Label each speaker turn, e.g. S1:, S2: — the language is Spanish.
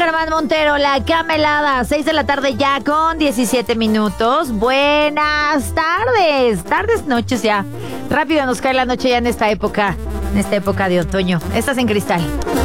S1: Germán Montero, la camelada, 6 de la tarde ya con 17 minutos. Buenas tardes, noches ya. Rápido nos cae la noche ya en esta época de otoño. Estás en Cristal.